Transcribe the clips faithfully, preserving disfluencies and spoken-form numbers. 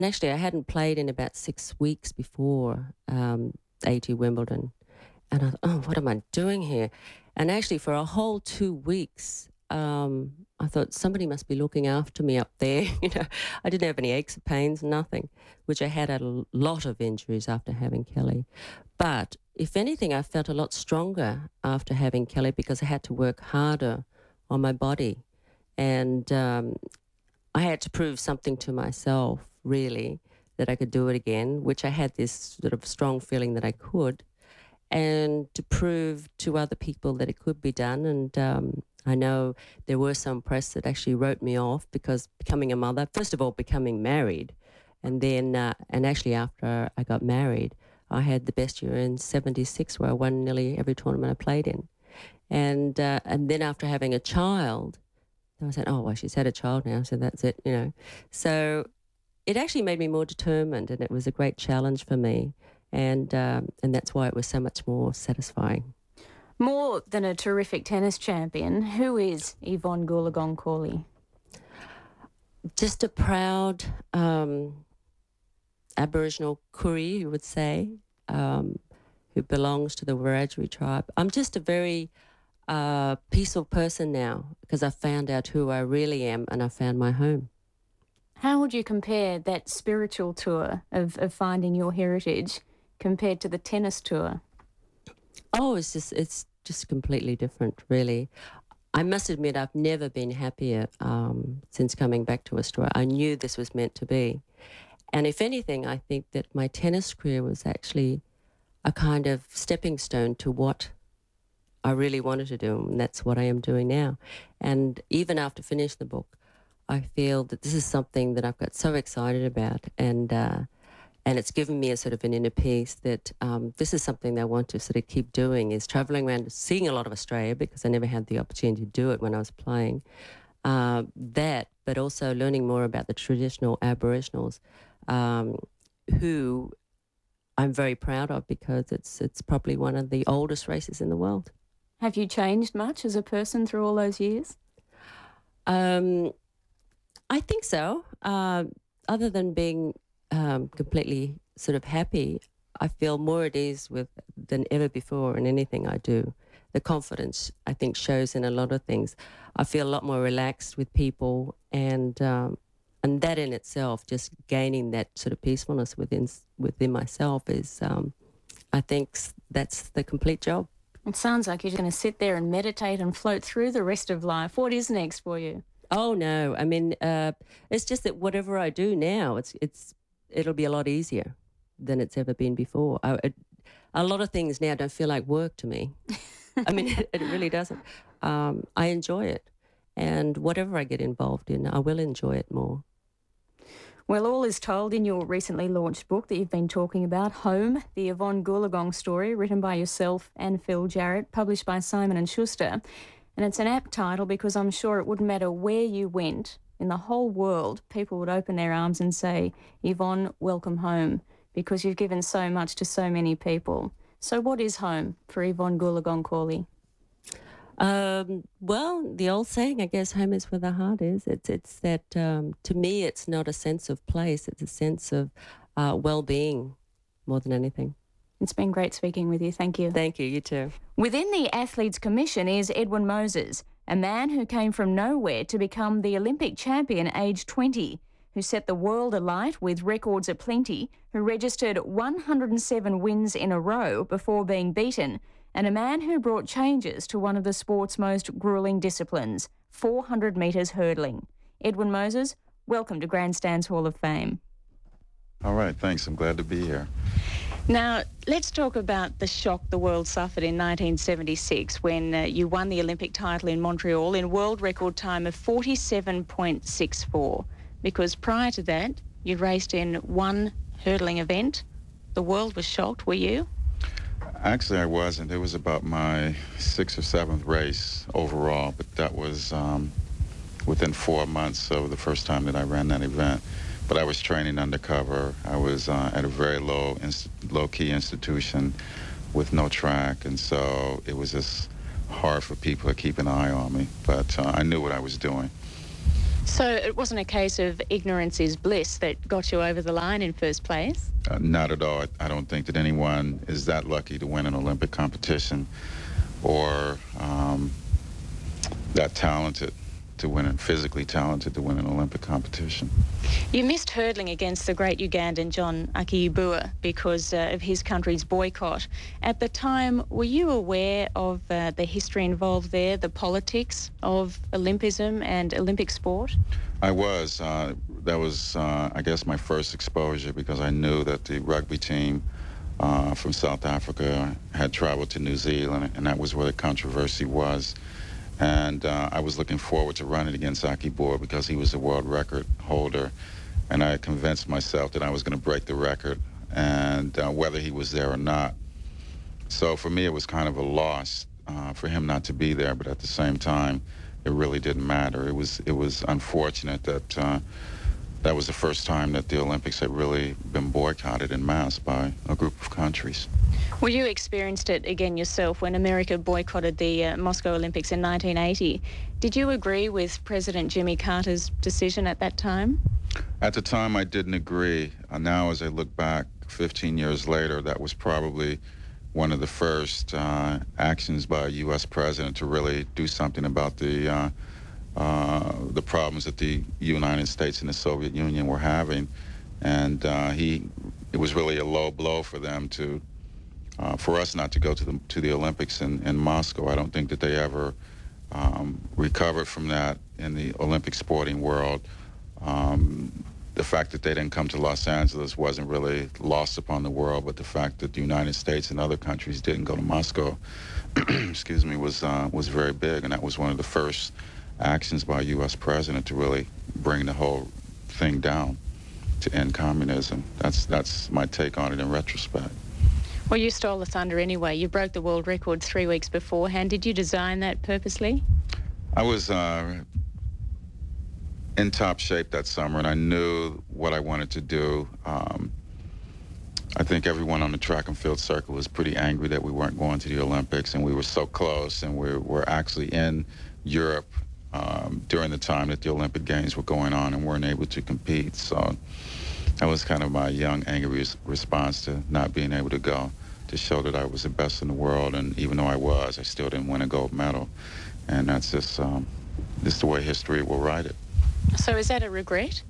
actually, I hadn't played in about six weeks before um, A T Wimbledon. And I thought, oh, what am I doing here? And actually, for a whole two weeks, um, I thought somebody must be looking after me up there. You know, I didn't have any aches or pains, nothing, which I had a lot of injuries after having Kelly. But if anything, I felt a lot stronger after having Kelly because I had to work harder on my body. And um, I had to prove something to myself, really, that I could do it again, which I had this sort of strong feeling that I could, and to prove to other people that it could be done. And um, I know there were some press that actually wrote me off because becoming a mother, first of all, becoming married, and then, uh, and actually after I got married, I had the best year in seventy-six where I won nearly every tournament I played in. And, uh, and then after having a child, I said, oh, well, she's had a child now, so that's it, you know. So it actually made me more determined, and it was a great challenge for me. And um, and that's why it was so much more satisfying. More than a terrific tennis champion, who is Yvonne Goolagong-Cawley? Just a proud um, Aboriginal Koori, you would say, um, who belongs to the Wiradjuri tribe. I'm just a very uh, peaceful person now because I found out who I really am and I found my home. How would you compare that spiritual tour of, of finding your heritage compared to the tennis tour? Oh, it's just it's just completely different, really. I must admit I've never been happier um, since coming back to Australia. I knew this was meant to be. And if anything, I think that my tennis career was actually a kind of stepping stone to what I really wanted to do, and that's what I am doing now. And even after finishing the book, I feel that this is something that I've got so excited about, and uh, and it's given me a sort of an inner peace that um, this is something that I want to sort of keep doing, is travelling around, seeing a lot of Australia because I never had the opportunity to do it when I was playing. Uh, that, but also learning more about the traditional Aboriginals, um, who I'm very proud of because it's it's probably one of the oldest races in the world. Have you changed much as a person through all those years? Um, I think so. Uh, other than being um, completely sort of happy, I feel more at ease with than ever before in anything I do. The confidence, I think, shows in a lot of things. I feel a lot more relaxed with people, and um, and that in itself, just gaining that sort of peacefulness within within myself is, um, I think, that's the complete job. It sounds like you're going to sit there and meditate and float through the rest of life. What is next for you? Oh no, I mean, uh, it's just that whatever I do now, it's it's it'll be a lot easier than it's ever been before. I, it, a lot of things now don't feel like work to me. I mean, it, it really doesn't. Um, I enjoy it, and whatever I get involved in, I will enjoy it more. Well, all is told in your recently launched book that you've been talking about, Home, the Yvonne Goolagong story, written by yourself and Phil Jarrett, published by Simon and Schuster. And it's an apt title because I'm sure it wouldn't matter where you went in the whole world, people would open their arms and say, Yvonne, welcome home, because you've given so much to so many people. So what is home for Yvonne Goolagong-Cawley? Um, well, the old saying, I guess, home is where the heart is. It's it's that, um, to me, it's not a sense of place. It's a sense of uh, well-being more than anything. It's been great speaking with you. Thank you. Thank you. You too. Within the Athletes Commission is Edwin Moses, a man who came from nowhere to become the Olympic champion aged twenty, who set the world alight with records aplenty, who registered one hundred seven wins in a row before being beaten, and a man who brought changes to one of the sport's most gruelling disciplines, four hundred metres hurdling. Edwin Moses, welcome to Grandstand's Hall of Fame. All right, thanks. I'm glad to be here. Now, let's talk about the shock the world suffered in nineteen seventy-six when uh, you won the Olympic title in Montreal in world record time of forty-seven point six four, because prior to that, you'd raced in one hurdling event. The world was shocked, were you? Actually, I wasn't. It was about my sixth or seventh race overall, but that was um, within four months of the first time that I ran that event. But I was training undercover. I was uh, at a very low, inst- low-key institution with no track, and so it was just hard for people to keep an eye on me. But uh, I knew what I was doing. So it wasn't a case of ignorance is bliss that got you over the line in first place? Uh, not at all. I, I don't think that anyone is that lucky to win an Olympic competition or um, that talented to win it, physically talented to win an Olympic competition. You missed hurdling against the great Ugandan John Akiyibua because uh, of his country's boycott. At the time, were you aware of uh, the history involved there, the politics of Olympism and Olympic sport? I was. Uh, that was, uh, I guess, my first exposure because I knew that the rugby team uh, from South Africa had traveled to New Zealand, and that was where the controversy was. And uh, I was looking forward to running against Akiyibua because he was the world record holder. And I convinced myself that I was going to break the record, and uh, whether he was there or not. So for me, it was kind of a loss uh, for him not to be there. But at the same time, it really didn't matter. It was it was unfortunate that uh, that was the first time that the Olympics had really been boycotted en masse by a group of countries. Well, you experienced it again yourself when America boycotted the uh, Moscow Olympics in nineteen eighty. Did you agree with President Jimmy Carter's decision at that time? At the time, I didn't agree. Uh, now, as I look back fifteen years later, that was probably one of the first uh, actions by a U S president to really do something about the uh, uh, the problems that the United States and the Soviet Union were having. And uh, he, it was really a low blow for them to Uh, for us not to go to the to the Olympics in, in Moscow. I don't think that they ever um, recovered from that in the Olympic sporting world. Um, the fact that they didn't come to Los Angeles wasn't really lost upon the world, but the fact that the United States and other countries didn't go to Moscow, excuse me, was uh, was very big, and that was one of the first actions by a U S president to really bring the whole thing down, to end communism. That's that's my take on it in retrospect. Well, you stole the thunder anyway. You broke the world record three weeks beforehand. Did you design that purposely? I was uh, in top shape that summer, and I knew what I wanted to do. Um, I think everyone on the track and field circuit was pretty angry that we weren't going to the Olympics, and we were so close, and we were actually in Europe um, during the time that the Olympic Games were going on and weren't able to compete. So that was kind of my young, angry res- response to not being able to go, to show that I was the best in the world. And even though I was, I still didn't win a gold medal. And that's just, um, just the way history will write it. So is that a regret?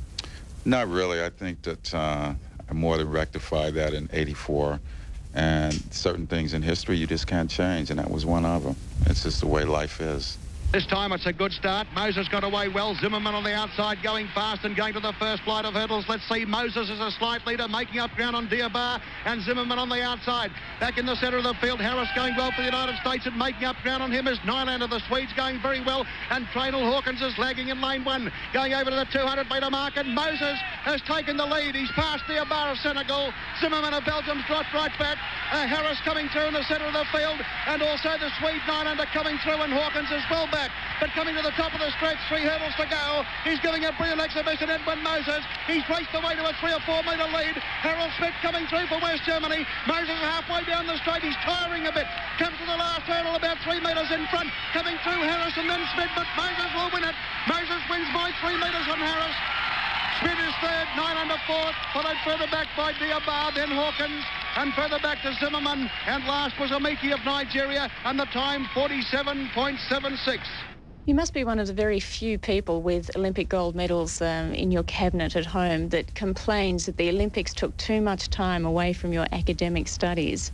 Not really. I think that uh, I more than rectified that in eighty-four. And certain things in history you just can't change, and that was one of them. It's just the way life is. This time it's a good start. Moses got away well. Zimmerman on the outside going fast and going to the first flight of hurdles. Let's see. Moses is a slight leader, making up ground on Diabar, and Zimmerman on the outside. Back in the centre of the field, Harris going well for the United States, and making up ground on him is Nylander. The Swedes going very well, and Trainel Hawkins is lagging in lane one, going over to the two hundred metre mark, and Moses has taken the lead. He's passed Diabar of Senegal. Zimmerman of Belgium's dropped right back. Uh, Harris coming through in the centre of the field, and also the Swede Nylander coming through, and Hawkins is well back. But coming to the top of the stretch, three hurdles to go. He's giving a brilliant exhibition, Edwin Moses. He's raced away to a three or four metre lead. Harold Smith coming through for West Germany. Moses halfway down the straight. He's tiring a bit. Comes to the last hurdle about three metres in front. Coming through Harris and then Smith, but Moses will win it. Moses wins by three metres on Harris. Smith is third, nine under fourth, followed further back by Diabar, then Hawkins, and further back to Zimmerman, and last was Amiki of Nigeria, and the time forty-seven point seven six. You must be one of the very few people with Olympic gold medals um, in your cabinet at home that complains that the Olympics took too much time away from your academic studies.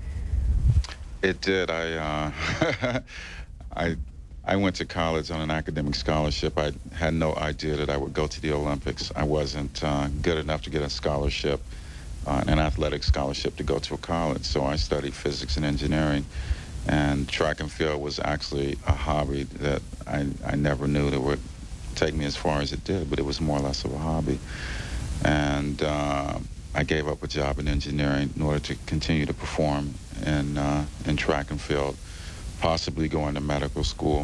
It did. I, uh, I, I went to college on an academic scholarship. I had no idea that I would go to the Olympics. I wasn't uh, good enough to get a scholarship, uh, an athletic scholarship to go to a college. So I studied physics and engineering. And track and field was actually a hobby that I, I never knew that would take me as far as it did, but it was more or less of a hobby. And uh, I gave up a job in engineering in order to continue to perform in, uh, in track and field, possibly going to medical school.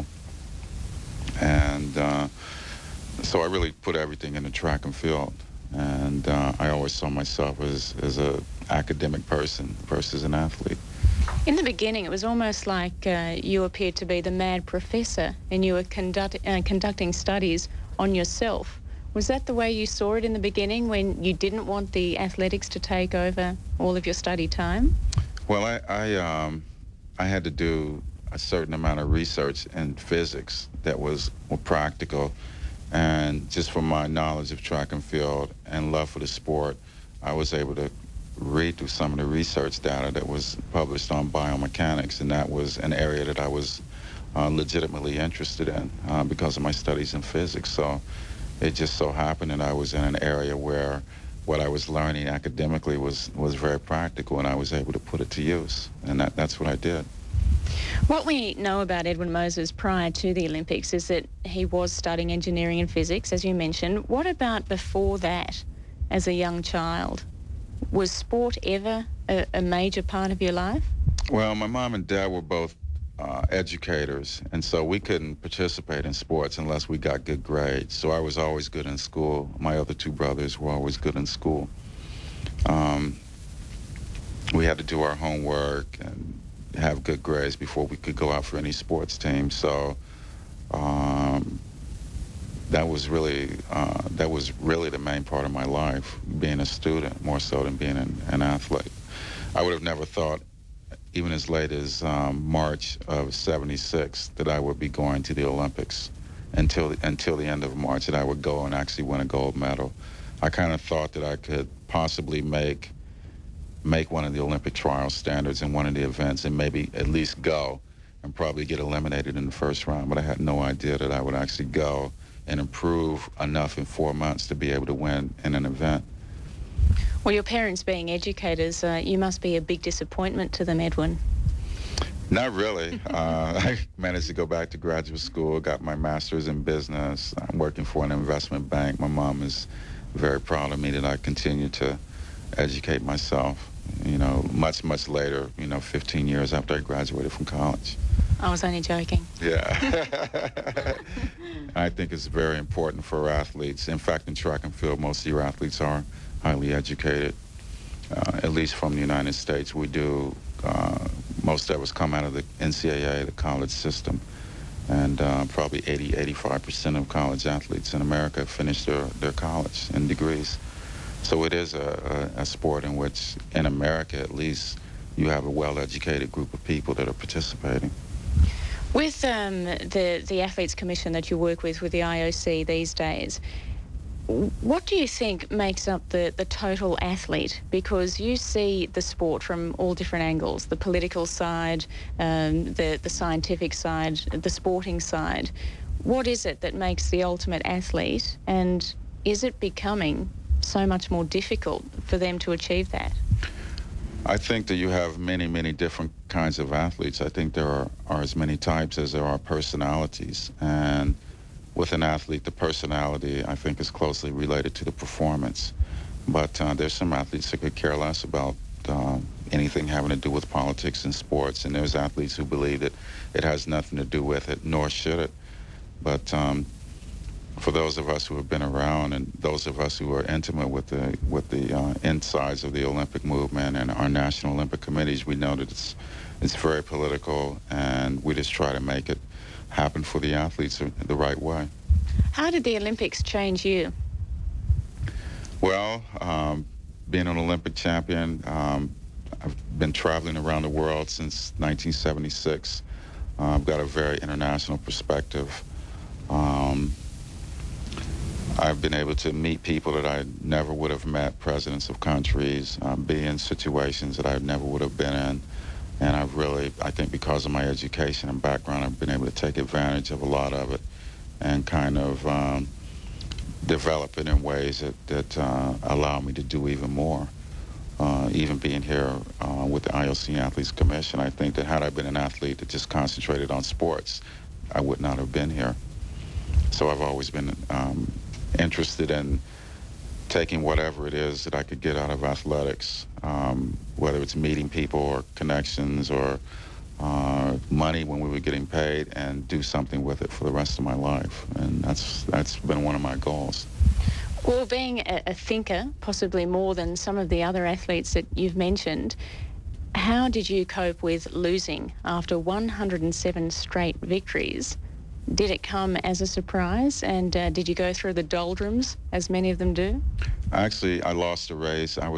And uh, so I really put everything into track and field. And uh, I always saw myself as, as an academic person versus an athlete. In the beginning, it was almost like uh, you appeared to be the mad professor and you were conduct- uh, conducting studies on yourself. Was that the way you saw it in the beginning, when you didn't want the athletics to take over all of your study time? Well, I I, um, I had to do a certain amount of research in physics that was more practical, and just from my knowledge of track and field and love for the sport, I was able to read through some of the research data that was published on biomechanics, and that was an area that I was uh, legitimately interested in uh, because of my studies in physics. So it just so happened that I was in an area where what I was learning academically was, was very practical, and I was able to put it to use, and that, that's what I did. What we know about Edwin Moses prior to the Olympics is that he was studying engineering and physics, as you mentioned. What about before that, as a young child? Was sport ever a, a major part of your life? Well, my mom and dad were both uh, educators, and so we couldn't participate in sports unless we got good grades. So I was always good in school. My other two brothers were always good in school. Um, we had to do our homework and have good grades before we could go out for any sports team. So um, that was really uh, that was really the main part of my life, being a student more so than being an, an athlete. I would have never thought, even as late as um, March of seventy-six, that I would be going to the Olympics until until the end of March, that I would go and actually win a gold medal. I kind of thought that I could possibly make make one of the Olympic trial standards in one of the events and maybe at least go and probably get eliminated in the first round. But I had no idea that I would actually go and improve enough in four months to be able to win in an event. Well, your parents being educators, uh, you must be a big disappointment to them, Edwin. Not really. uh, I managed to go back to graduate school, got my master's in business. I'm working for an investment bank. My mom is very proud of me that I continue to educate myself, you know, much, much later, you know, fifteen years after I graduated from college. I was only joking. Yeah. I think it's very important for athletes. In fact, in track and field, most of your athletes are highly educated, uh, at least from the United States. We do, uh, most of us come out of the N C double A, the college system, and uh, probably eighty, eighty-five percent of college athletes in America finish their, their college and degrees. So it is a, a, a sport in which, in America at least, you have a well-educated group of people that are participating. With um, the, the Athletes Commission that you work with, with the I O C these days, what do you think makes up the, the total athlete? Because you see the sport from all different angles, the political side, um, the, the scientific side, the sporting side. What is it that makes the ultimate athlete, and is it becoming so much more difficult for them to achieve that? I think that you have many, many different kinds of athletes. I think there are, are as many types as there are personalities. And with an athlete, the personality, I think, is closely related to the performance. But uh, there's some athletes that could care less about uh, anything having to do with politics and sports. And there's athletes who believe that it has nothing to do with it, nor should it. But um, for those of us who have been around and those of us who are intimate with the with the uh, insides of the Olympic movement and our national Olympic committees, we know that it's it's very political, and we just try to make it happen for the athletes the right way. How did the Olympics change you? Well, um, being an Olympic champion, um, I've been traveling around the world since nineteen seventy-six. Uh, I've got a very international perspective. Um, I've been able to meet people that I never would have met, presidents of countries, um, be in situations that I never would have been in. And I've really, I think because of my education and background, I've been able to take advantage of a lot of it and kind of um, develop it in ways that, that uh, allow me to do even more. Uh, even being here uh, with the I O C Athletes Commission, I think that had I been an athlete that just concentrated on sports, I would not have been here. So I've always been um, interested in taking whatever it is that I could get out of athletics, um, whether it's meeting people or connections or uh, money when we were getting paid, and do something with it for the rest of my life. And that's that's been one of my goals. Well, being a, a thinker, possibly more than some of the other athletes that you've mentioned, how did you cope with losing after one hundred seven straight victories Did it come as a surprise, and uh, did you go through the doldrums, as many of them do? Actually, I lost the race. I